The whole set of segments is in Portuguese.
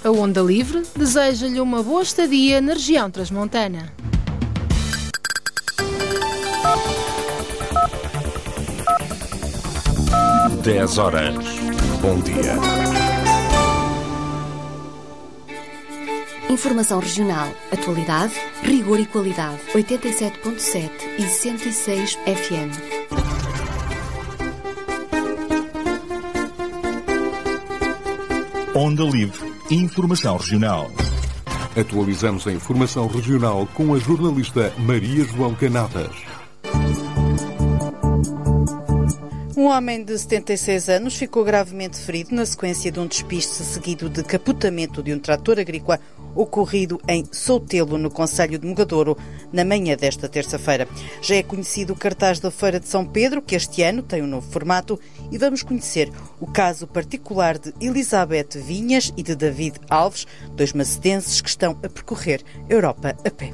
A Onda Livre deseja-lhe uma boa estadia na região transmontana. Dez horas. Bom dia. Informação regional, atualidade, rigor e qualidade. 87.7 e 106 FM. Onda Livre. Informação regional. Atualizamos a informação regional com a jornalista Maria João Canadas. Um homem de 76 anos ficou gravemente ferido na sequência de um despiste seguido de capotamento de um trator agrícola ocorrido em Soutelo, no concelho de Mogadouro, na manhã desta terça-feira. Já é conhecido o cartaz da Feira de São Pedro, que este ano tem um novo formato, e vamos conhecer o caso particular de Elizabeth Vinhas e de David Alves, dois macedenses que estão a percorrer a Europa a pé.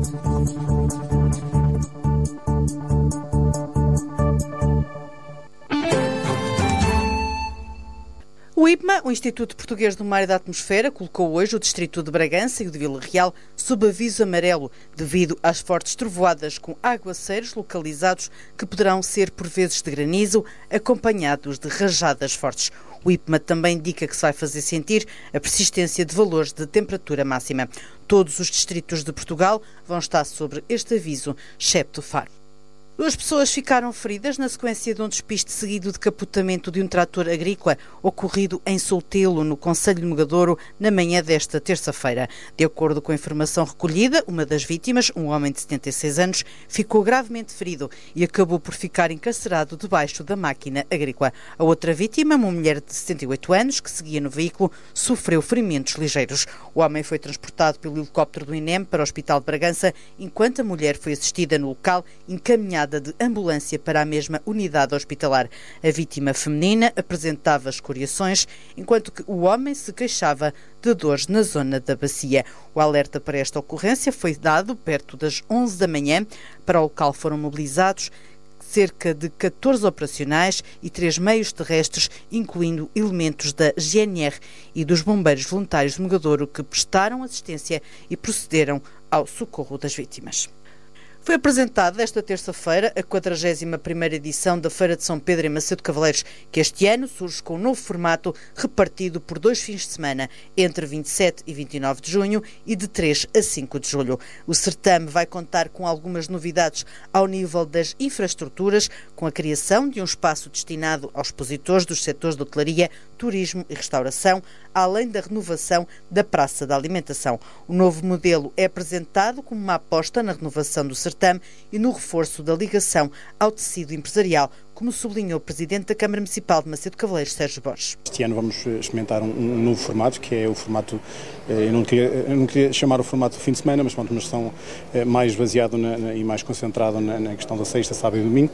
O IPMA, o Instituto Português do Mar e da Atmosfera, colocou hoje o distrito de Bragança e o de Vila Real sob aviso amarelo devido às fortes trovoadas com aguaceiros localizados que poderão ser por vezes de granizo, acompanhados de rajadas fortes. O IPMA também indica que se vai fazer sentir a persistência de valores de temperatura máxima. Todos os distritos de Portugal vão estar sobre este aviso, excepto Faro. Duas pessoas ficaram feridas na sequência de um despiste seguido de capotamento de um trator agrícola ocorrido em Soutelo, no concelho de Mogadouro, na manhã desta terça-feira. De acordo com a informação recolhida, uma das vítimas, um homem de 76 anos, ficou gravemente ferido e acabou por ficar encarcerado debaixo da máquina agrícola. A outra vítima, uma mulher de 78 anos, que seguia no veículo, sofreu ferimentos ligeiros. O homem foi transportado pelo helicóptero do INEM para o Hospital de Bragança, enquanto a mulher foi assistida no local, encaminhada de ambulância para a mesma unidade hospitalar. A vítima feminina apresentava escoriações, enquanto que o homem se queixava de dores na zona da bacia. O alerta para esta ocorrência foi dado perto das 11 da manhã. Para o local foram mobilizados cerca de 14 operacionais e 3 meios terrestres, incluindo elementos da GNR e dos bombeiros voluntários de Mogadouro, que prestaram assistência e procederam ao socorro das vítimas. Foi apresentada esta terça-feira a 41ª edição da Feira de São Pedro em Macedo de Cavaleiros, que este ano surge com um novo formato repartido por 2 fins de semana, entre 27 e 29 de junho e de 3 a 5 de julho. O certame vai contar com algumas novidades ao nível das infraestruturas, com a criação de um espaço destinado aos expositores dos setores de hotelaria, turismo e restauração, além da renovação da Praça da Alimentação. O novo modelo é apresentado como uma aposta na renovação do certame e no reforço da ligação ao tecido empresarial, como sublinhou o Presidente da Câmara Municipal de Macedo de Cavaleiros, Sérgio Borges. Este ano vamos experimentar um novo formato, que é o formato, eu não queria chamar o formato do fim de semana, mas uma gestão mais baseado e mais concentrado na questão da sexta, sábado e domingo,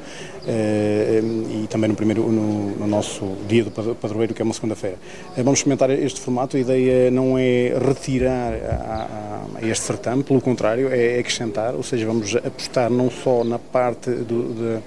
e também no nosso dia do padroeiro, que é uma segunda-feira. Vamos experimentar este formato. A ideia não é retirar a este certame, pelo contrário, é acrescentar, ou seja, vamos apostar não só na parte do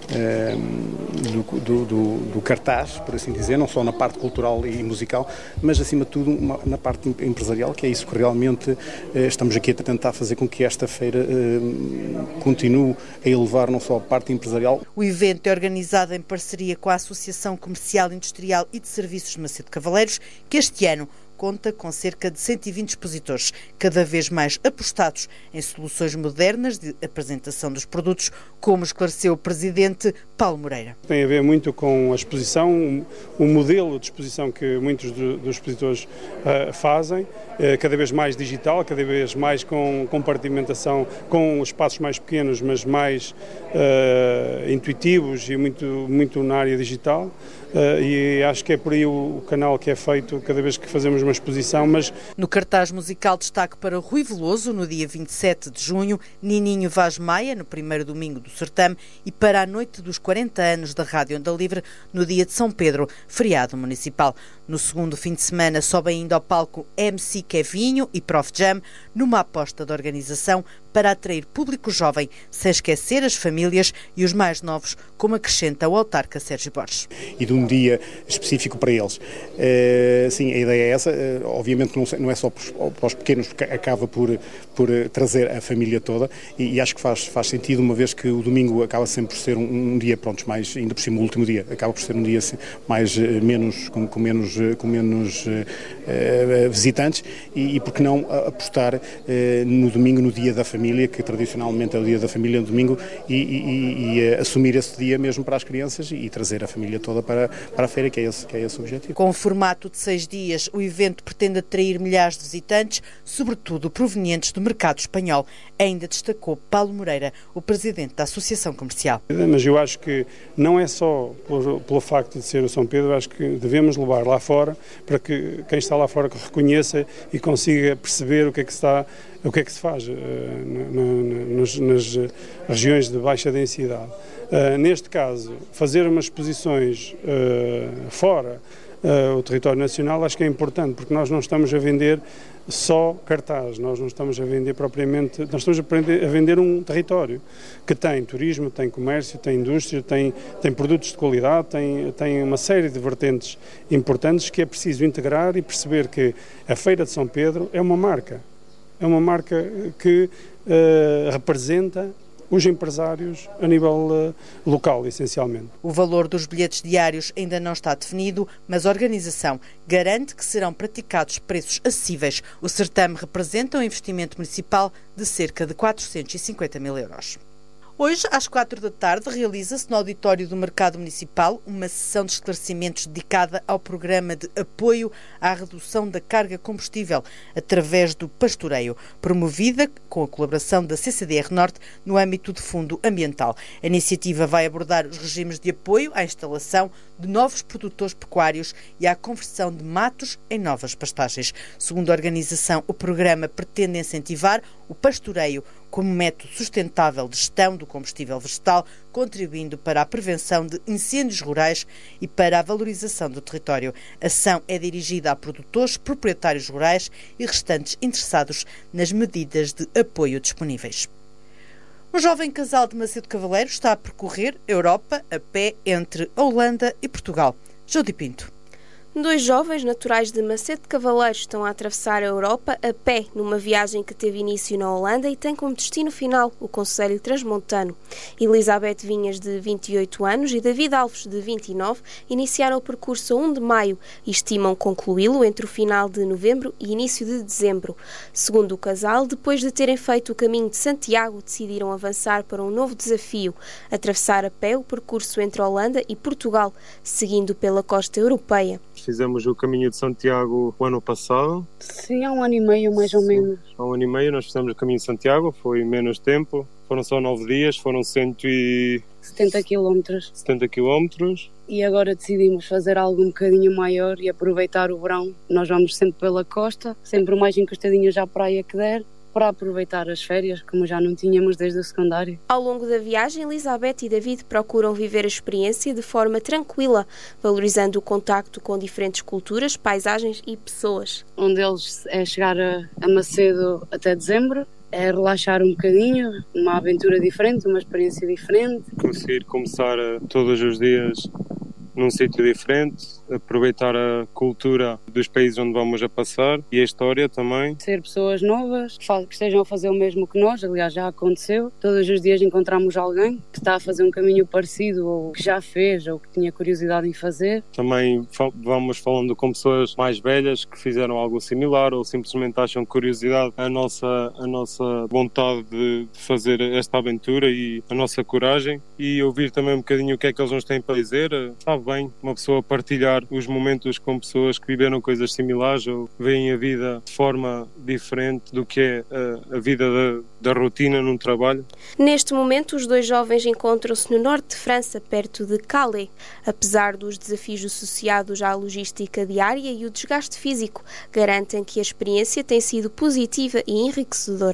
cartaz, por assim dizer, não só na parte cultural e musical, mas acima de tudo na parte empresarial, que é isso que realmente estamos aqui a tentar fazer com que esta feira continue a elevar não só a parte empresarial. O evento é organizado em parceria com a Associação Comercial, Industrial e de Serviços de Macedo de Cavaleiros, que este ano conta com cerca de 120 expositores, cada vez mais apostados em soluções modernas de apresentação dos produtos, como esclareceu o Presidente Paulo Moreira. Tem a ver muito com a exposição, o modelo de exposição que muitos dos expositores fazem, cada vez mais digital, cada vez mais com compartimentação, com espaços mais pequenos, mas mais intuitivos e muito na área digital. E acho que é por aí o canal que é feito cada vez que fazemos uma exposição. Mas no cartaz musical, destaque para Rui Veloso no dia 27 de junho, Nininho Vaz Maia no primeiro domingo do certame e para a noite dos 40 anos da Rádio Onda Livre no dia de São Pedro, feriado municipal. No segundo fim de semana sobe ainda ao palco MC Kevinho e Prof Jam, numa aposta da organização para atrair público jovem, sem esquecer as famílias e os mais novos, como acrescenta o autarca Sérgio Borges. E de um dia específico para eles. Sim, a ideia é essa. Obviamente não é só para os pequenos, porque acaba por trazer a família toda, e acho que faz sentido, uma vez que o domingo acaba sempre por ser um dia, mais, ainda por cima o último dia, acaba por ser um dia assim, com menos visitantes, e por que não apostar no domingo, no dia da família, que tradicionalmente é o dia da família no domingo, e assumir esse dia mesmo para as crianças e trazer a família toda para a feira, que é esse o objetivo. Com o formato de 6 dias, o evento pretende atrair milhares de visitantes, sobretudo provenientes do mercado espanhol. Ainda destacou Paulo Moreira, o presidente da Associação Comercial. Mas eu acho que não é só pelo facto de ser o São Pedro, acho que devemos levar lá fora para que quem está lá fora reconheça e consiga perceber o que é que se faz nas regiões de baixa densidade. Neste caso, fazer umas exposições fora o território nacional, acho que é importante, porque nós não estamos a vender só cartaz, nós não estamos a vender propriamente, nós estamos a vender um território que tem turismo, tem comércio, tem indústria, tem produtos de qualidade, tem uma série de vertentes importantes que é preciso integrar e perceber que a Feira de São Pedro é uma marca que representa os empresários a nível local, essencialmente. O valor dos bilhetes diários ainda não está definido, mas a organização garante que serão praticados preços acessíveis. O certame representa um investimento municipal de cerca de 450 mil euros. Hoje, às 4 da tarde, realiza-se no auditório do Mercado Municipal uma sessão de esclarecimentos dedicada ao programa de apoio à redução da carga combustível através do pastoreio, promovida com a colaboração da CCDR Norte no âmbito de fundo ambiental. A iniciativa vai abordar os regimes de apoio à instalação de novos produtores pecuários e à conversão de matos em novas pastagens. Segundo a organização, o programa pretende incentivar o pastoreio como método sustentável de gestão do combustível vegetal, contribuindo para a prevenção de incêndios rurais e para a valorização do território. A ação é dirigida a produtores, proprietários rurais e restantes interessados nas medidas de apoio disponíveis. Um jovem casal de Macedo Cavaleiro está a percorrer a Europa a pé entre a Holanda e Portugal. Jodi Pinto. 2 jovens naturais de Macedo Cavaleiro estão a atravessar a Europa a pé numa viagem que teve início na Holanda e tem como destino final o concelho transmontano. Elizabeth Vinhas, de 28 anos, e David Alves, de 29, iniciaram o percurso a 1 de maio e estimam concluí-lo entre o final de novembro e início de dezembro. Segundo o casal, depois de terem feito o caminho de Santiago, decidiram avançar para um novo desafio, atravessar a pé o percurso entre a Holanda e Portugal, seguindo pela costa europeia. Fizemos o caminho de Santiago o ano passado. Sim, há 1 ano e meio, mais ou menos. Há 1 ano e meio nós fizemos o caminho de Santiago, foi menos tempo. Foram só 9 dias, foram 170 quilómetros. 70 quilómetros. E agora decidimos fazer algo um bocadinho maior e aproveitar o verão. Nós vamos sempre pela costa, sempre o mais encostadinhos à praia que der, para aproveitar as férias, como já não tínhamos desde o secundário. Ao longo da viagem, Elizabeth e David procuram viver a experiência de forma tranquila, valorizando o contacto com diferentes culturas, paisagens e pessoas. Um deles é chegar a Macedo até dezembro, é relaxar um bocadinho, uma aventura diferente, uma experiência diferente. Conseguir começar todos os dias num sítio diferente, aproveitar a cultura dos países onde vamos a passar e a história também. Ser pessoas novas, que estejam a fazer o mesmo que nós, aliás já aconteceu. Todos os dias encontramos alguém que está a fazer um caminho parecido ou que já fez ou que tinha curiosidade em fazer. Também vamos falando com pessoas mais velhas que fizeram algo similar ou simplesmente acham curiosidade a nossa vontade de fazer esta aventura e a nossa coragem, e ouvir também um bocadinho o que é que eles nos têm para dizer. Sabe bem uma pessoa partilhar os momentos com pessoas que viveram coisas similares ou veem a vida de forma diferente do que é a vida da rotina num trabalho. Neste momento, os 2 jovens encontram-se no norte de França, perto de Calais. Apesar dos desafios associados à logística diária e o desgaste físico, garantem que a experiência tem sido positiva e enriquecedora.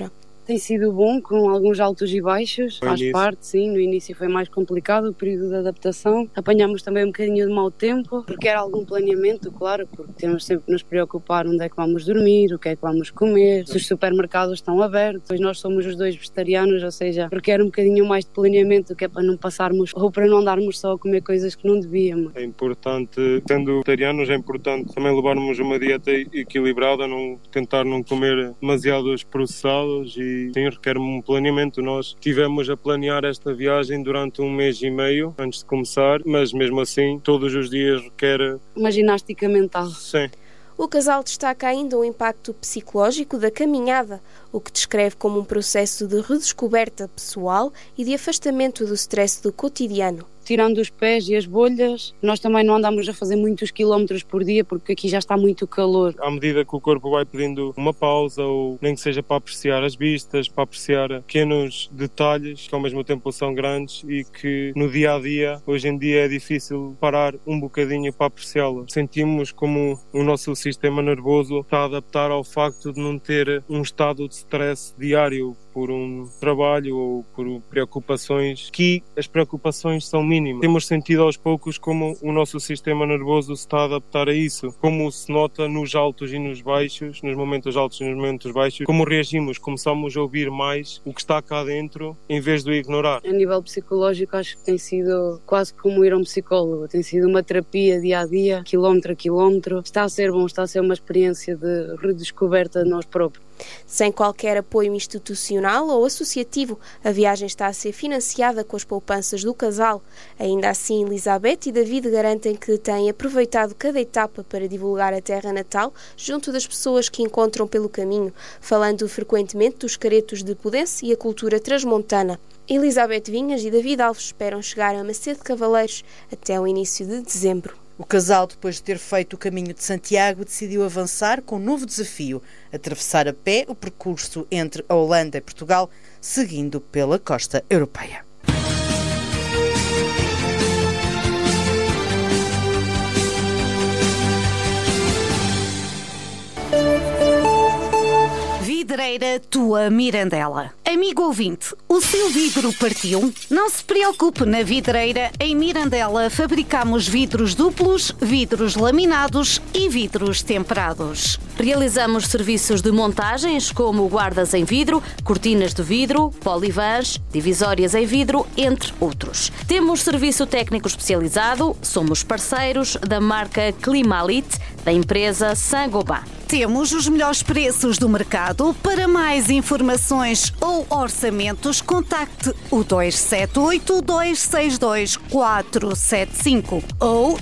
Tem sido bom, com alguns altos e baixos, faz parte, sim. No início foi mais complicado, o período de adaptação. Apanhámos também um bocadinho de mau tempo, porque era algum planeamento, claro, porque temos sempre de nos preocupar onde é que vamos dormir, o que é que vamos comer, se os supermercados estão abertos. Pois nós somos os dois vegetarianos, ou seja, requer um bocadinho mais de planeamento, que é para não passarmos ou para não andarmos só a comer coisas que não devíamos. É importante, sendo vegetarianos, é importante também levarmos uma dieta equilibrada, tentar não comer demasiados processados e sim, requer um planeamento. Nós tivemos a planear esta viagem durante 1 mês e meio antes de começar, mas mesmo assim todos os dias requer uma ginástica mental. Sim. O casal destaca ainda o impacto psicológico da caminhada, o que descreve como um processo de redescoberta pessoal e de afastamento do stress do cotidiano. Tirando os pés e as bolhas, nós também não andamos a fazer muitos quilómetros por dia porque aqui já está muito calor. À medida que o corpo vai pedindo uma pausa, ou nem que seja para apreciar as vistas, para apreciar pequenos detalhes que ao mesmo tempo são grandes e que no dia a dia, hoje em dia, é difícil parar um bocadinho para apreciá-la. Sentimos como o nosso sistema nervoso está a adaptar ao facto de não ter um estado de stress diário por um trabalho ou por preocupações, que as preocupações são mínimas. Temos sentido aos poucos como o nosso sistema nervoso se está a adaptar a isso, como se nota nos altos e nos baixos, nos momentos altos e nos momentos baixos, como reagimos, começamos a ouvir mais o que está cá dentro em vez de o ignorar. A nível psicológico acho que tem sido quase como ir a um psicólogo, tem sido uma terapia dia a dia, quilómetro a quilómetro. Está a ser bom, está a ser uma experiência de redescoberta de nós próprios. Sem qualquer apoio institucional ou associativo, a viagem está a ser financiada com as poupanças do casal. Ainda assim, Elizabeth e David garantem que têm aproveitado cada etapa para divulgar a terra natal junto das pessoas que encontram pelo caminho, falando frequentemente dos caretos de Pudense e a cultura transmontana. Elizabeth Vinhas e David Alves esperam chegar a Macedo de Cavaleiros até o início de dezembro. O casal, depois de ter feito o caminho de Santiago, decidiu avançar com um novo desafio: atravessar a pé o percurso entre a Holanda e Portugal, seguindo pela costa europeia. Vidreira Tua Mirandela. Amigo ouvinte, o seu vidro partiu? Não se preocupe, na Vidreira em Mirandela fabricamos vidros duplos, vidros laminados e vidros temperados. Realizamos serviços de montagens como guardas em vidro, cortinas de vidro, polivãs, divisórias em vidro, entre outros. Temos serviço técnico especializado, somos parceiros da marca Climalite, da empresa Saint-Gobain. Temos os melhores preços do mercado. Para mais informações ou orçamentos, contacte o 278-262-475 ou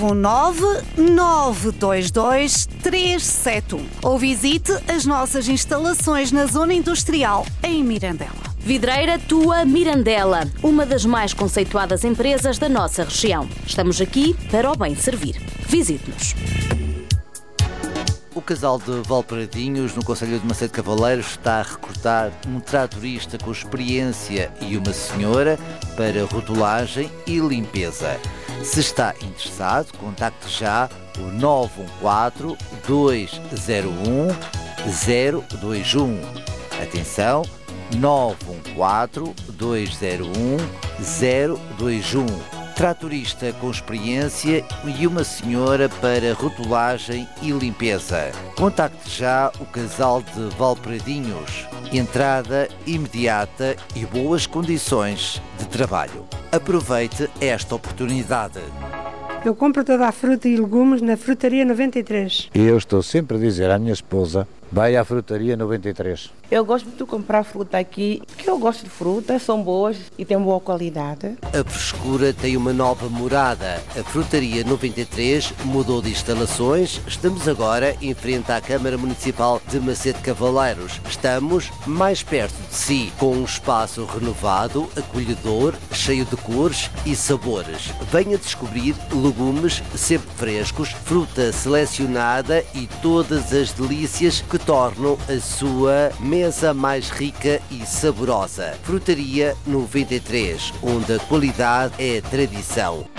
919-922-371 ou visite as nossas instalações na Zona Industrial em Mirandela. Vidreira Tua Mirandela, uma das mais conceituadas empresas da nossa região. Estamos aqui para o bem servir. Visite-nos. O casal de Valparadinhos, no concelho de Macedo de Cavaleiros, está a recrutar um tratorista com experiência e uma senhora para rotulagem e limpeza. Se está interessado, contacte já o 914-201-021. Atenção, 914-201-021. Tratorista com experiência e uma senhora para rotulagem e limpeza. Contacte já o casal de Valparadinhos. Entrada imediata e boas condições de trabalho. Aproveite esta oportunidade. Eu compro toda a fruta e legumes na Frutaria 93. E eu estou sempre a dizer à minha esposa, vai à Frutaria 93. Eu gosto de comprar fruta aqui, porque eu gosto de frutas, são boas e têm boa qualidade. A frescura tem uma nova morada. A Frutaria 93 mudou de instalações. Estamos agora em frente à Câmara Municipal de Macedo de Cavaleiros. Estamos mais perto de si, com um espaço renovado, acolhedor, cheio de cores e sabores. Venha descobrir legumes sempre frescos, fruta selecionada e todas as delícias que tornam a sua mesa mais rica e saborosa. Frutaria 93, onde a qualidade é tradição.